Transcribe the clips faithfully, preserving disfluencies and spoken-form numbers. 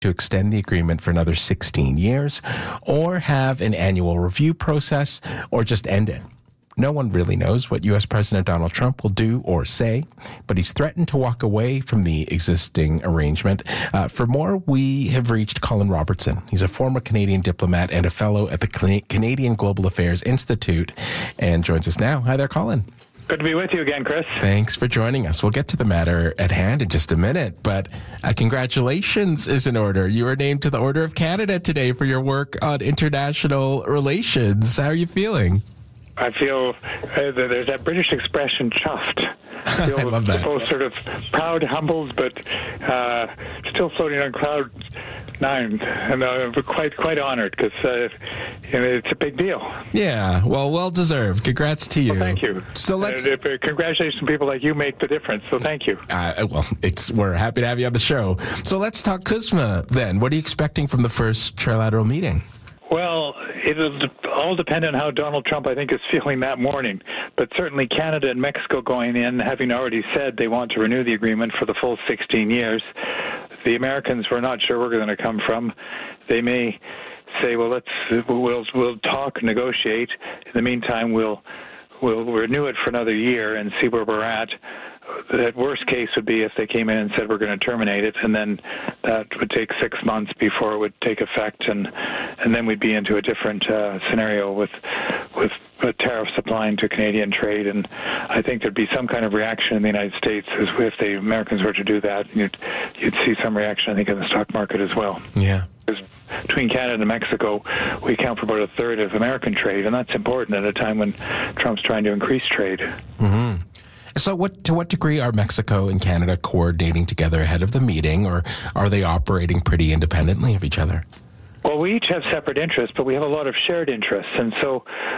to extend the agreement for another sixteen years, or have an annual review process, or just end it. No one really knows what U S President Donald Trump will do or say, but he's threatened to walk away from the existing arrangement. Uh, for more, we have reached Colin Robertson. He's a former Canadian diplomat and a fellow at the Canadian Global Affairs Institute, and joins us now. Hi there, Colin. Good to be with you again, Chris. Thanks for joining us. We'll get to the matter at hand in just a minute, but uh, congratulations is in order. You were named to the Order of Canada today for your work on international relations. How are you feeling? I feel uh, there's that British expression, chuffed. I, feel I love that. Both sort of proud, humbled, but uh, still floating on cloud nine, and uh, quite quite honored because uh, you know, it's a big deal. Yeah, well, well deserved. Congrats to you. Well, thank you. So let's uh, congratulations to people like you make the difference. So thank you. Uh, well, it's we're happy to have you on the show. So let's talk C U S M A then. What are you expecting from the first trilateral meeting? Well, it'll all depend on how Donald Trump, I think, is feeling that morning. But certainly Canada and Mexico going in, having already said they want to renew the agreement for the full sixteen years. The Americans, we're not sure where we're going to come from. They may say, well, let's we'll we'll talk, negotiate. In the meantime, we'll we'll renew it for another year and see where we're at. That worst case would be if they came in and said we're going to terminate it, and then that would take six months before it would take effect, and and then we'd be into a different uh, scenario with with uh, tariffs applying to Canadian trade. And I think there'd be some kind of reaction in the United States as if the Americans were to do that. You'd you'd see some reaction, I think, in the stock market as well. Yeah. Between Canada and Mexico, we account for about a third of American trade, and that's important at a time when Trump's trying to increase trade. Mm-hmm. So what, to what degree are Mexico and Canada coordinating together ahead of the meeting, or are they operating pretty independently of each other? Well, we each have separate interests, but we have a lot of shared interests. And so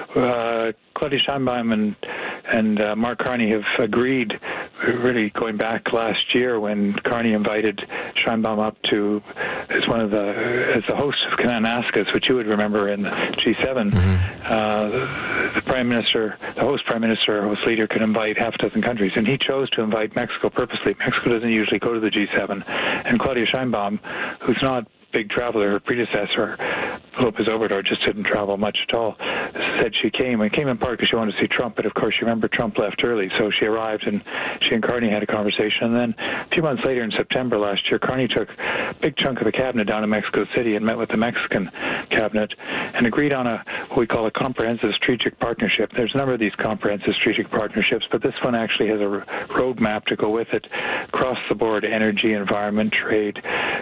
uh, Claudia Sheinbaum and, and uh, Mark Carney have agreed, really going back last year when Carney invited Sheinbaum up to, as one of the, as the host of Kananaskis, which you would remember in the G seven, mm-hmm. uh, the Prime Minister, the host Prime Minister, host leader could invite half a dozen countries. And he chose to invite Mexico purposely. Mexico doesn't usually go to the G seven. And Claudia Sheinbaum, who's not big traveler, her predecessor, Lopez Obrador, just didn't travel much at all, said she came, and came in part because she wanted to see Trump, but of course you remember Trump left early, so she arrived and she and Carney had a conversation. And then a few months later in September last year, Carney took a big chunk of the cabinet down to Mexico City and met with the Mexican cabinet and agreed on a what we call a comprehensive strategic partnership. There's a number of these comprehensive strategic partnerships, but this one actually has a roadmap to go with it, across the board: energy, environment, trade,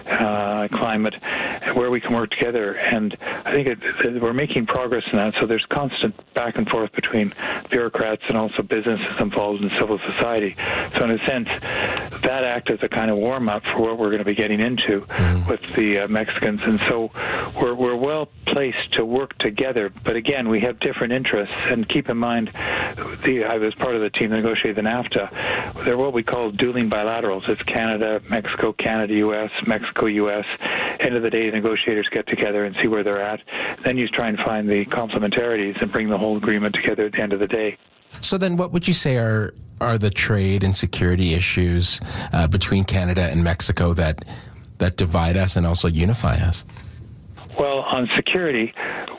uh, climate, where we can work together. And I think it, it, we're making progress in that. So there's constant back and forth between bureaucrats and also businesses involved in civil society. So in a sense, that acts as a kind of warm-up for what we're going to be getting into mm-hmm. with the uh, Mexicans. And so we're, we're well placed to work together. But again, we have different interests. And keep in mind, the, I was part of the team that negotiated the NAFTA. They're what we call dueling bilaterals. It's Canada, Mexico, Canada, U S, Mexico, U S. End of the day, the negotiators get together and see where they're at. Then you try and find the complementarities and bring the whole agreement together at the end of the day. So then what would you say are are the trade and security issues uh, between Canada and Mexico that that divide us and also unify us? Well, on security,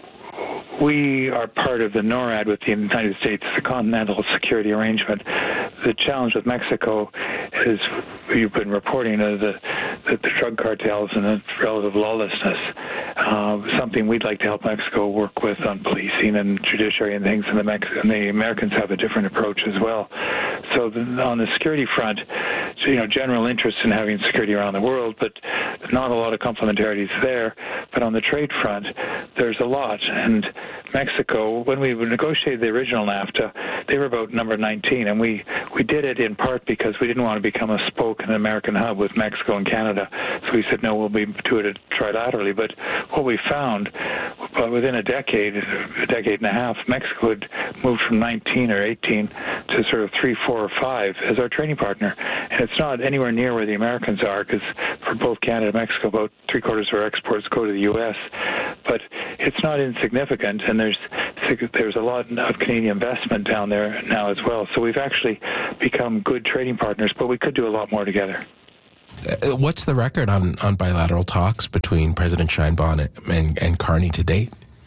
we are part of the NORAD with the United States, the Continental Security Arrangement. The challenge with Mexico is, you've been reporting, uh, the, the, the drug cartels and the relative lawlessness. Uh, something we'd like to help Mexico work with on policing and judiciary and things, and the, Mex- and the Americans have a different approach as well. So the, on the security front, so, you know, general interest in having security around the world, but not a lot of complementarities there. But on the trade front, there's a lot. And Mexico, when we negotiated the original NAFTA, they were about number nineteen, and we, we did it in part because we didn't want to become a spoke in an American hub with Mexico and Canada. So we said, no, we'll be do it trilaterally. But what we found, uh, within a decade, a decade and a half, Mexico had moved from nineteen or eighteen to sort of three, four, or five as our trading partner. And it's not anywhere near where the Americans are, because for both Canada and Mexico, about three quarters of our exports go to the U S. But it's not insignificant, and there's there's a lot of Canadian investment down there now as well. So we've actually become good trading partners, but we could do a lot more together. Uh, what's the record on, on bilateral talks between President Sheinbaum and, and, and Carney to date?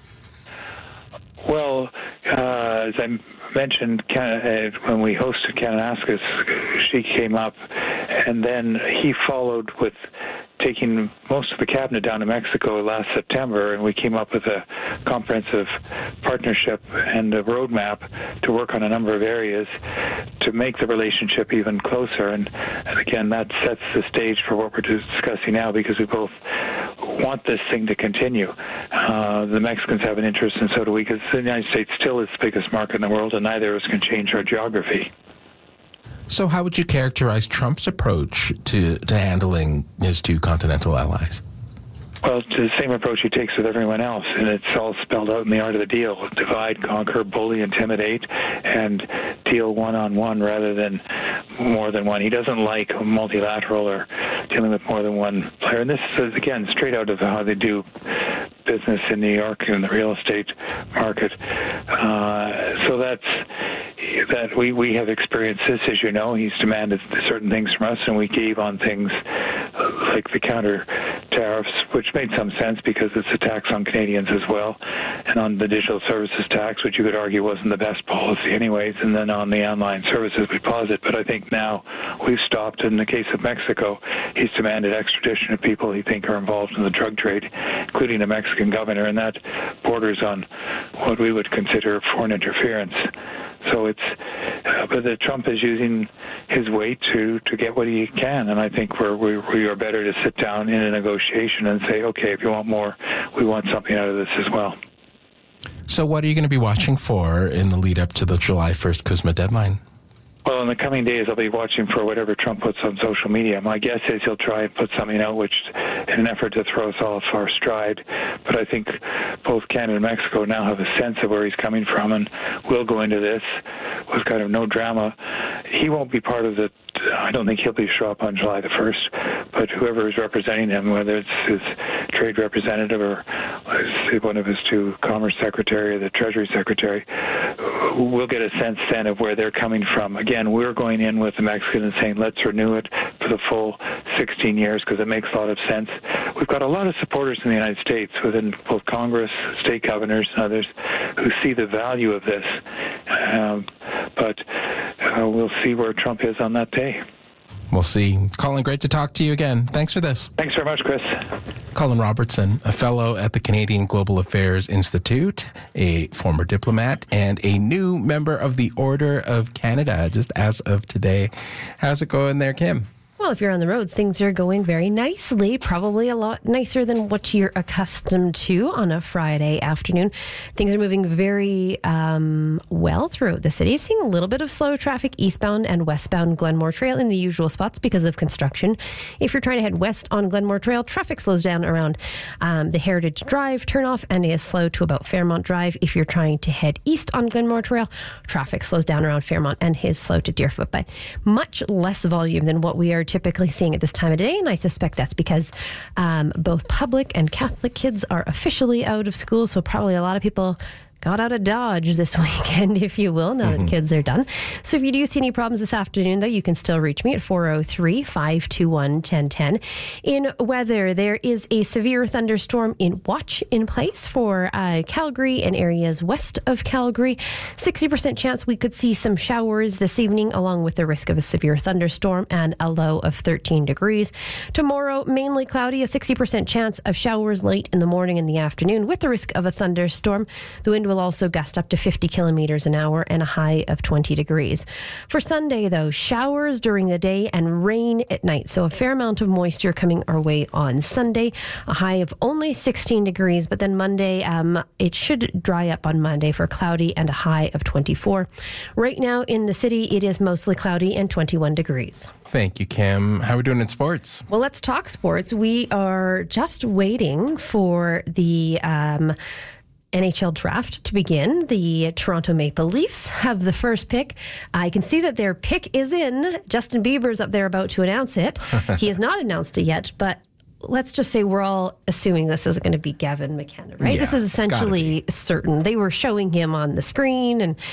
Well, uh, as I mentioned, Can- uh, when we hosted Kananaskis, she came up, and then he followed with taking most of the cabinet down to Mexico last September, and we came up with a comprehensive partnership and a roadmap to work on a number of areas to make the relationship even closer. And, and again, that sets the stage for what we're discussing now, because we both want this thing to continue. Uh, the Mexicans have an interest, and so do we, because the United States still is the biggest market in the world, and neither of us can change our geography. So how would you characterize Trump's approach to, to handling his two continental allies? Well, it's the same approach he takes with everyone else, and it's all spelled out in the art of the deal. Divide, conquer, bully, intimidate, and deal one-on-one rather than more than one. He doesn't like multilateral or dealing with more than one player. And this is, again, straight out of how they do business in New York in the real estate market. Uh, so that's that we, we have experienced this, as you know. He's demanded certain things from us, and we gave on things like the counter tariffs, which made some sense because it's a tax on Canadians as well, and on the digital services tax, which you could argue wasn't the best policy anyways, and then on the online services we paused it. But I think now we've stopped. In the case of Mexico, he's demanded extradition of people he think are involved in the drug trade, including a Mexican governor, and that borders on what we would consider foreign interference. So it's, uh, but the Trump is using his weight to, to get what he can, and I think we're, we we are better to sit down in a negotiation and say, okay, if you want more, we want something out of this as well. So what are you going to be watching for in the lead up to the July first C U S M A deadline? Well, in the coming days, I'll be watching for whatever Trump puts on social media. My guess is he'll try and put something out which, in an effort to throw us all off our stride. But I think both Canada and Mexico now have a sense of where he's coming from, and we'll go into this with kind of no drama. He won't be part of the, I don't think he'll be show up on July the first, but whoever is representing him, whether it's his trade representative or one of his two commerce secretary or the treasury secretary, we'll get a sense then of where they're coming from. Again, we're going in with the Mexicans and saying, let's renew it for the full sixteen years because it makes a lot of sense. We've got a lot of supporters in the United States within both Congress, state governors, and others who see the value of this. Um, but uh, we'll see where Trump is on that day. We'll see. Colin, great to talk to you again. Thanks for this. Thanks very much, Chris. Colin Robertson, a fellow at the Canadian Global Affairs Institute, a former diplomat, and a new member of the Order of Canada, just as of today. How's it going there, Kim? Well, if you're on the roads, things are going very nicely, probably a lot nicer than what you're accustomed to on a Friday afternoon. Things are moving very um, well throughout the city. Seeing a little bit of slow traffic eastbound and westbound Glenmore Trail in the usual spots because of construction. If you're trying to head west on Glenmore Trail, traffic slows down around um, the Heritage Drive turnoff and is slow to about Fairmont Drive. If you're trying to head east on Glenmore Trail, traffic slows down around Fairmont and is slow to Deerfoot, but much less volume than what we are typically seeing at this time of day, and I suspect that's because um, both public and Catholic kids are officially out of school, so probably a lot of people got out of Dodge this weekend, if you will, now mm-hmm. that kids are done. So if you do see any problems this afternoon, though, you can still reach me at four oh three, five two one, one oh one oh. In weather, there is a severe thunderstorm in watch in place for uh, Calgary and areas west of Calgary. sixty percent chance we could see some showers this evening, along with the risk of a severe thunderstorm and a low of thirteen degrees. Tomorrow, mainly cloudy, a sixty percent chance of showers late in the morning and the afternoon with the risk of a thunderstorm. The wind will also gust up to fifty kilometers an hour and a high of twenty degrees. For Sunday, though, showers during the day and rain at night. So a fair amount of moisture coming our way on Sunday. A high of only sixteen degrees, but then Monday, um, it should dry up on Monday for cloudy and a high of twenty-four. Right now in the city, it is mostly cloudy and twenty-one degrees. Thank you, Kim. How are we doing in sports? Well, let's talk sports. We are just waiting for the Um, N H L draft to begin. The Toronto Maple Leafs have the first pick. I can see that their pick is in. Justin Bieber's up there about to announce it. He has not announced it yet, but let's just say we're all assuming this isn't going to be Gavin McKenna, right? Yeah, this is essentially certain. They were showing him on the screen, and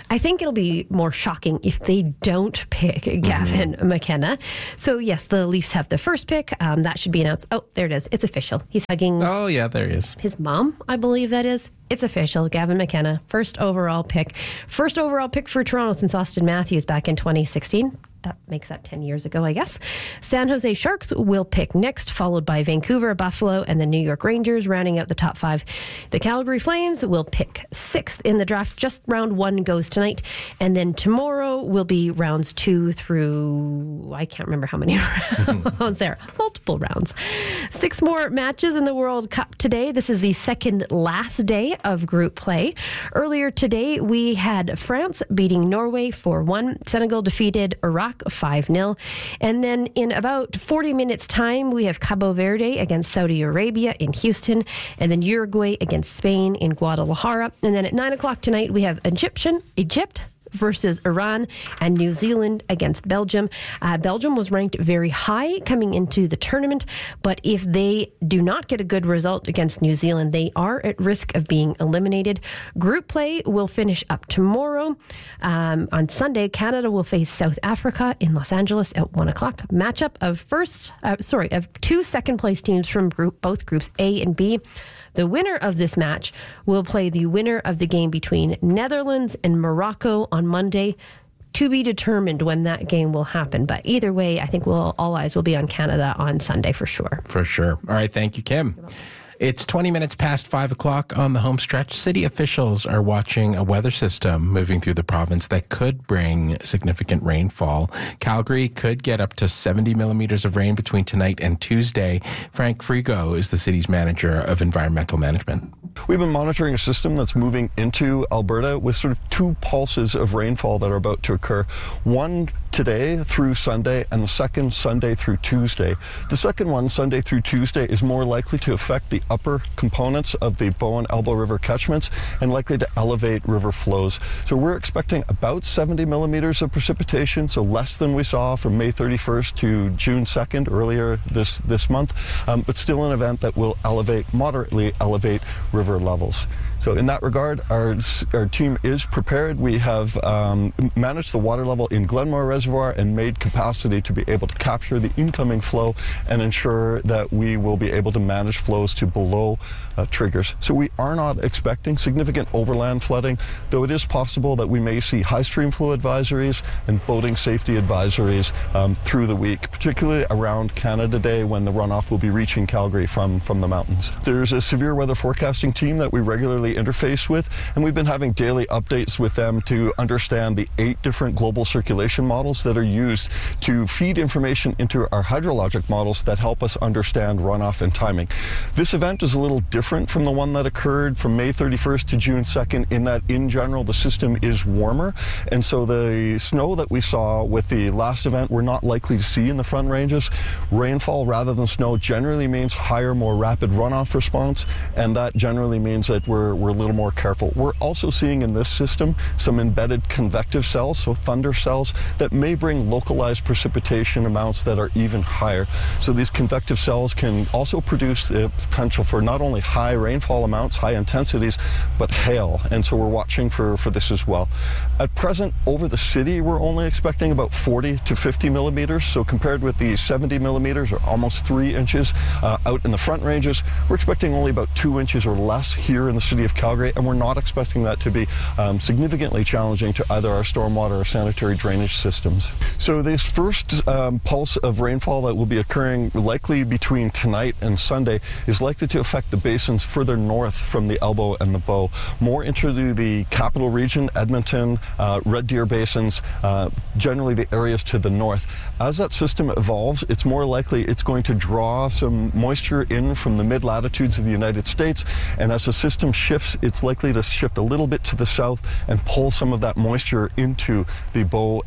I think it'll be more shocking if they don't pick Gavin mm-hmm. McKenna. So, yes, the Leafs have the first pick. Um, that should be announced. Oh, there it is. It's official. He's hugging... Oh, yeah, there he is. His mom, I believe that is. It's official. Gavin McKenna, first overall pick. First overall pick for Toronto since Austin Matthews back in twenty sixteen. That makes that ten years ago, I guess. San Jose Sharks will pick next, followed by Vancouver, Buffalo, and the New York Rangers, rounding out the top five. The Calgary Flames will pick sixth in the draft. Just round one goes tonight. And then tomorrow will be rounds two through, I can't remember how many rounds there. Multiple rounds. Six more matches in the World Cup today. This is the second last day of group play. Earlier today, we had France beating Norway four one. Senegal defeated Iraq five nil. And then in about forty minutes time, we have Cabo Verde against Saudi Arabia in Houston, and then Uruguay against Spain in Guadalajara. And then at nine o'clock tonight, we have Egyptian, Egypt versus Iran, and New Zealand against Belgium. Uh, Belgium was ranked very high coming into the tournament, but if they do not get a good result against New Zealand, they are at risk of being eliminated. Group play will finish up tomorrow. Um, on Sunday, Canada will face South Africa in Los Angeles at one o'clock. Matchup of first, uh, sorry, of two second-place teams from group both groups A and B. The winner of this match will play the winner of the game between Netherlands and Morocco on Monday. To be determined when that game will happen. But either way, I think we'll, all eyes will be on Canada on Sunday for sure. For sure. All right. Thank you, Kim. It's twenty minutes past five o'clock on the home stretch. City officials are watching a weather system moving through the province that could bring significant rainfall. Calgary could get up to seventy millimeters of rain between tonight and Tuesday. Frank Frigo is the city's manager of environmental management. We've been monitoring a system that's moving into Alberta with sort of two pulses of rainfall that are about to occur. One today through Sunday, and the second Sunday through Tuesday. The second one, Sunday through Tuesday, is more likely to affect the upper components of the Bow and Elbow River catchments and likely to elevate river flows. So we're expecting about seventy millimeters of precipitation, so less than we saw from May thirty-first to June second earlier this, this month, um, but still an event that will elevate, moderately elevate river levels. So in that regard, our, our team is prepared. We have um, managed the water level in Glenmore Reservoir and made capacity to be able to capture the incoming flow and ensure that we will be able to manage flows to below uh, triggers. So we are not expecting significant overland flooding, though it is possible that we may see high stream flow advisories and boating safety advisories um, through the week, particularly around Canada Day when the runoff will be reaching Calgary from, from the mountains. There's a severe weather forecasting team that we regularly interface with, and we've been having daily updates with them to understand the eight different global circulation models that are used to feed information into our hydrologic models that help us understand runoff and timing. This event is a little different from the one that occurred from May thirty-first to June second in that in general the system is warmer, and so the snow that we saw with the last event we're not likely to see in the Front Ranges. Rainfall rather than snow generally means higher, more rapid runoff response, and that generally means that we're we're a little more careful. We're also seeing in this system some embedded convective cells, so thunder cells, that may bring localized precipitation amounts that are even higher. So these convective cells can also produce the potential for not only high rainfall amounts, high intensities, but hail. And so we're watching for, for this as well. At present, over the city, we're only expecting about forty to fifty millimeters. So compared with the seventy millimeters, or almost three inches uh, out in the Front Ranges, we're expecting only about two inches or less here in the city of Calgary, and we're not expecting that to be um, significantly challenging to either our stormwater or sanitary drainage systems. So this first um, pulse of rainfall that will be occurring likely between tonight and Sunday is likely to affect the basins further north from the Elbow and the Bow, more into the capital region, Edmonton, uh, Red Deer basins, uh, generally the areas to the north. As that system evolves, it's more likely it's going to draw some moisture in from the mid-latitudes of the United States, and as the system shifts, it's likely to shift a little bit to the south and pull some of that moisture into the Bow and Elbow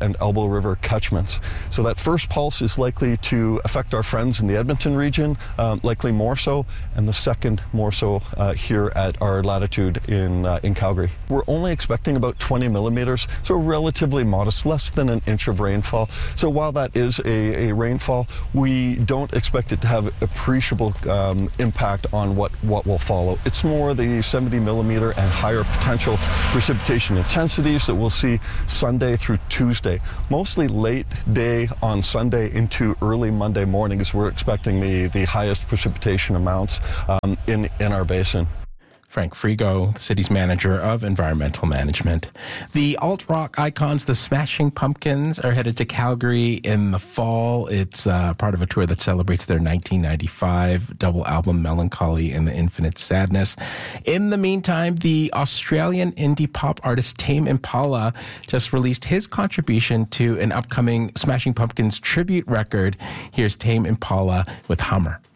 River catchments. So that first pulse is likely to affect our friends in the Edmonton region, um, likely more so, and the second more so uh, here at our latitude in uh, in Calgary. We're only expecting about twenty millimeters, so relatively modest, less than an inch of rainfall. So while that is a, a rainfall, we don't expect it to have appreciable um, impact on what, what will follow. It's more the seventy millimeter and higher potential precipitation intensities that we'll see Sunday through Tuesday. Mostly late day on Sunday into early Monday morning is we're expecting the, the highest precipitation amounts um, in, in our basin. Frank Frigo, the city's manager of environmental management. The alt-rock icons, the Smashing Pumpkins, are headed to Calgary in the fall. It's uh, part of a tour that celebrates their nineteen ninety-five double album, Melancholy and the Infinite Sadness. In the meantime, the Australian indie pop artist Tame Impala just released his contribution to an upcoming Smashing Pumpkins tribute record. Here's Tame Impala with Hummer.